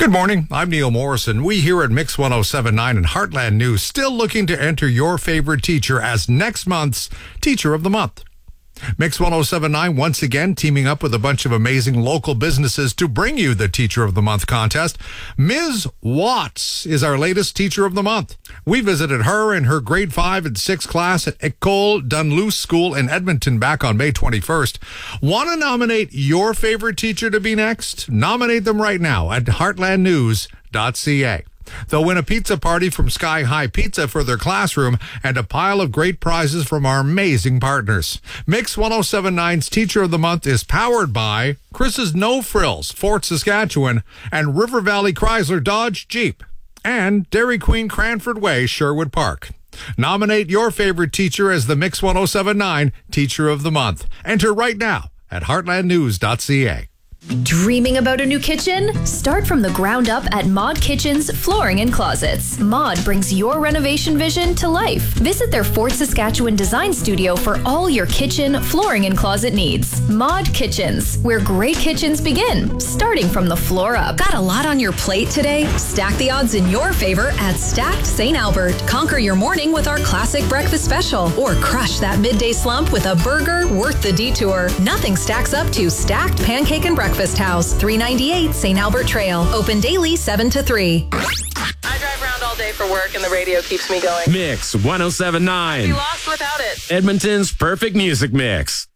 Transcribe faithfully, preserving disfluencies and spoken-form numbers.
Good morning. I'm Neil Morrison. We here at Mix one oh seven point nine and Heartland News still looking to enter your favorite teacher as next month's Teacher of the Month. Mix one oh seven point nine once again teaming up with a bunch of amazing local businesses to bring you the Teacher of the Month contest. Miz Watts is our latest Teacher of the Month. We visited her in her grade five and six class at École Dunluce School in Edmonton back on May twenty-first. Want to nominate your favorite teacher to be next? Nominate them right now at heartland news dot c a. They'll win a pizza party from Sky High Pizza for their classroom and a pile of great prizes from our amazing partners. Mix one oh seven point nine's Teacher of the Month is powered by Chris's No Frills, Fort Saskatchewan, and River Valley Chrysler Dodge Jeep, and Dairy Queen Cranford Way, Sherwood Park. Nominate your favorite teacher as the Mix one oh seven point nine Teacher of the Month. Enter right now at heartland news dot c a. Dreaming about a new kitchen? Start from the ground up at Mod Kitchens Flooring and Closets. Mod brings your renovation vision to life. Visit their Fort Saskatchewan design studio for all your kitchen, flooring, and closet needs. Mod Kitchens, where great kitchens begin, starting from the floor up. Got a lot on your plate today? Stack the odds in your favor at Stacked Saint Albert. Conquer your morning with our classic breakfast special, or crush that midday slump with a burger worth the detour. Nothing stacks up to Stacked Pancake and Breakfast House, three ninety-eight Saint Albert Trail. Open daily seven to three. I drive around all day for work and the radio keeps me going. Mix one oh seven point nine. I'd be lost without it. Edmonton's perfect music mix.